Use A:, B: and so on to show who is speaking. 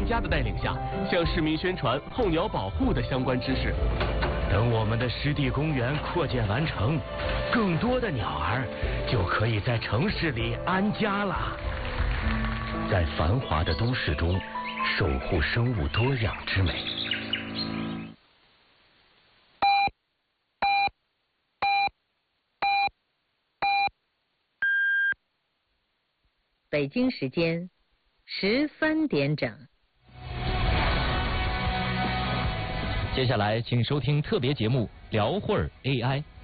A: 家的带领下，向市民宣传候鸟保护的相关知识。
B: 等我们的湿地公园扩建完成，更多的鸟儿就可以在城市里安家了。在繁华的都市中，守护生物多样之美。
C: 北京时间13点整。
D: 接下来，请收听特别节目《聊会儿 AI》。